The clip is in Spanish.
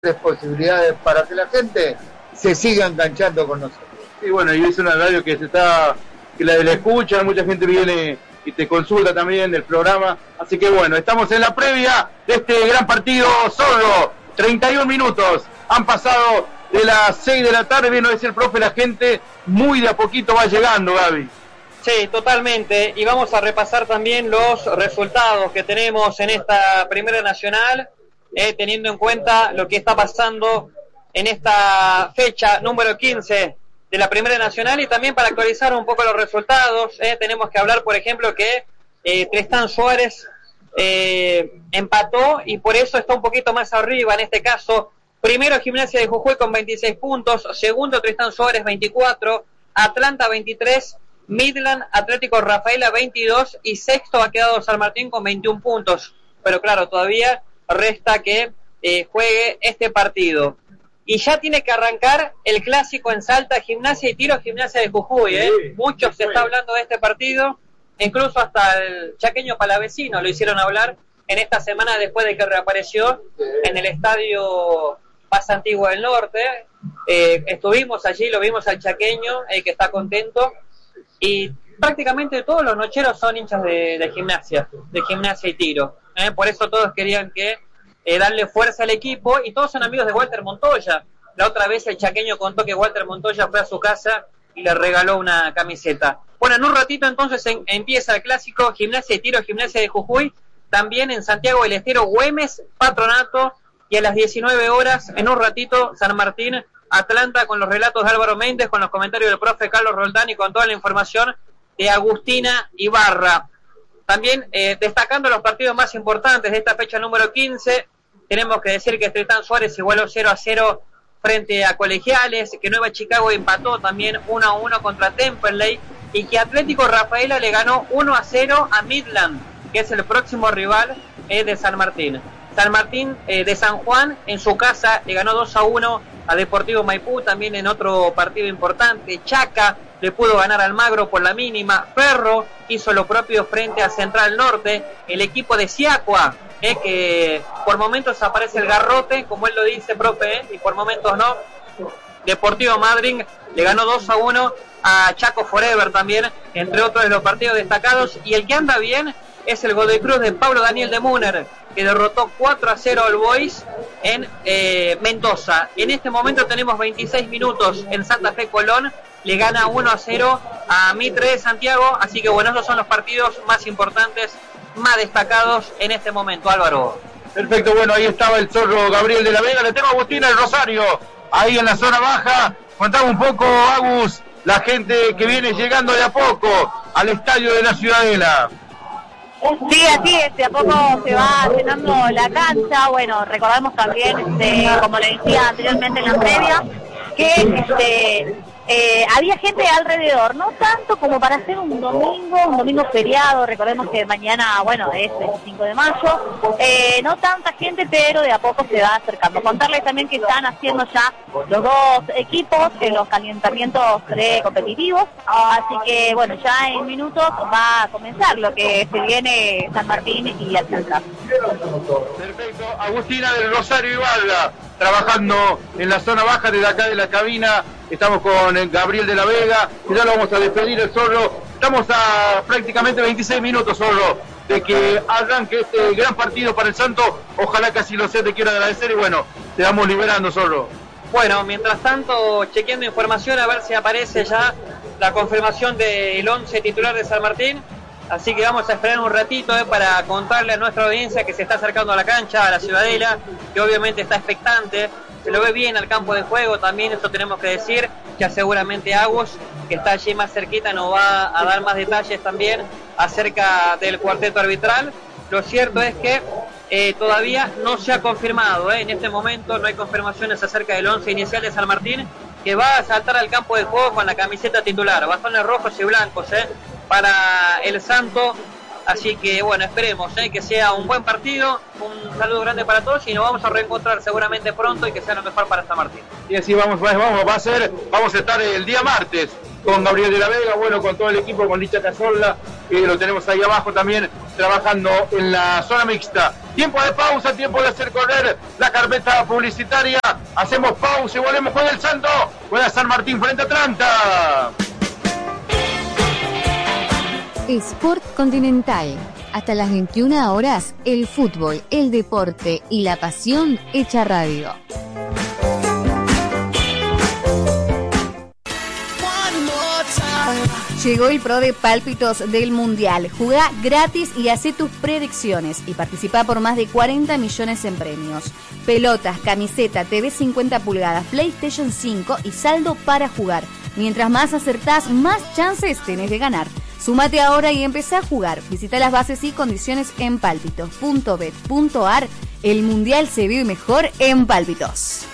posibilidades para que la gente se siga enganchando con nosotros. Y bueno, y es una radio que que la escucha, mucha gente viene y te consulta también del programa, así que bueno, estamos en la previa de este gran partido. Solo 31 minutos han pasado de las 6 de la tarde, bien lo decía el profe, la gente muy de a poquito va llegando, Gaby. Sí, totalmente, y vamos a repasar también los resultados que tenemos en esta Primera Nacional, teniendo en cuenta lo que está pasando en esta fecha número 15 de la Primera Nacional, y también para actualizar un poco los resultados, tenemos que hablar, por ejemplo, que Tristán Suárez empató y por eso está un poquito más arriba, en este caso, primero Gimnasia de Jujuy con 26 puntos, segundo Tristán Suárez 24, Atlanta 23, Midland Atlético Rafaela 22 y sexto ha quedado San Martín con 21 puntos, pero claro, todavía resta que juegue este partido. Y ya tiene que arrancar el clásico en Salta, Gimnasia y Tiro, Gimnasia de Jujuy, Mucho se está hablando de este partido, incluso hasta el chaqueño palavecino lo hicieron hablar en esta semana después de que reapareció en el estadio más antiguo del norte. Estuvimos allí, lo vimos al chaqueño, que está contento, y prácticamente todos los nocheros son hinchas de Gimnasia y Tiro. Por eso todos querían que darle fuerza al equipo, y todos son amigos de Walter Montoya. La otra vez el chaqueño contó que Walter Montoya fue a su casa y le regaló una camiseta. Bueno, en un ratito entonces empieza el clásico Gimnasia y Tiro, Gimnasia de Jujuy, también en Santiago del Estero, Güemes, Patronato, y a las 19 horas, en un ratito, San Martín, Atlanta, con los relatos de Álvaro Méndez, con los comentarios del profe Carlos Roldán y con toda la información de Agustina Ibarra. También destacando los partidos más importantes de esta fecha número 15, tenemos que decir que Tristán Suárez igualó 0-0 frente a Colegiales, que Nueva Chicago empató también 1-1 contra Temperley, y que Atlético Rafaela le ganó 1-0 a Midland, que es el próximo rival de San Martín. San Martín de San Juan en su casa le ganó 2-1 a Deportivo Maipú, también en otro partido importante. Chaca le pudo ganar al Magro por la mínima. Ferro hizo lo propio frente a Central Norte. El equipo de Siacua, que por momentos aparece el garrote, como él lo dice, profe, y por momentos no. Deportivo Madryn le ganó 2-1 a Chaco Forever también, entre otros de los partidos destacados. Y el que anda bien es el Godoy Cruz de Pablo Daniel de Muner, que derrotó 4-0 al Boys en Mendoza. En este momento tenemos 26 minutos en Santa Fe. Colón le gana 1-0 a Mitre de Santiago, así que bueno, esos son los partidos más importantes, más destacados en este momento, Álvaro. Perfecto, bueno, ahí estaba el zorro Gabriel de la Vega. Le tengo a Agustina del Rosario, ahí en la zona baja. Contame un poco, Agus, la gente que viene llegando de a poco al estadio de la Ciudadela. Sí, así es, de a poco se va llenando la cancha. Bueno, recordamos también, como le decía anteriormente en la previa, que había gente alrededor, no tanto como para hacer un domingo feriado. Recordemos que mañana, bueno, es el 5 de mayo, no tanta gente, pero de a poco se va acercando. Contarles también que están haciendo ya los dos equipos en los calentamientos precompetitivos, así que bueno, ya en minutos va a comenzar lo que se viene San Martín y Atlanta. Perfecto, Agustina del Rosario Ibarra, trabajando en la zona baja desde acá de la cabina. Estamos con Gabriel de la Vega, y ya lo vamos a despedir el Zorro. Estamos a prácticamente 26 minutos, Zorro, de que arranque este gran partido para el Santo. Ojalá que así lo sea, te quiero agradecer y bueno, te vamos liberando, Zorro. Bueno, mientras tanto, chequeando información a ver si aparece ya la confirmación del 11 titular de San Martín. Así que vamos a esperar un ratito para contarle a nuestra audiencia que se está acercando a la cancha, a la Ciudadela, que obviamente está expectante. Se lo ve bien al campo de juego también, eso tenemos que decir. Ya seguramente Agus, que está allí más cerquita, nos va a dar más detalles también acerca del cuarteto arbitral. Lo cierto es que todavía no se ha confirmado, en este momento no hay confirmaciones acerca del 11 inicial de San Martín, que va a saltar al campo de juego con la camiseta titular, bastones rojos y blancos para el Santo. Así que bueno, esperemos que sea un buen partido. Un saludo grande para todos y nos vamos a reencontrar seguramente pronto y que sea lo mejor para San Martín. Y así vamos a estar el día martes con Gabriel de la Vega, bueno, con todo el equipo, con Licha Cazorla, que lo tenemos ahí abajo también, trabajando en la zona mixta. Tiempo de pausa, tiempo de hacer correr la carpeta publicitaria. Hacemos pausa y volvemos con el Santo. Juega San Martín frente a Atlanta. Sport Continental. Hasta las 21 horas, el fútbol, el deporte y la pasión hecha radio. Llegó el Pro de Pálpitos del Mundial. Jugá gratis y hacé tus predicciones y participá por más de 40 millones en premios. Pelotas, camiseta, TV 50 pulgadas, PlayStation 5 y saldo para jugar. Mientras más acertás, más chances tenés de ganar. Súmate ahora y empezá a jugar. Visita las bases y condiciones en pálpitos.bet.ar. El Mundial se vive mejor en Pálpitos.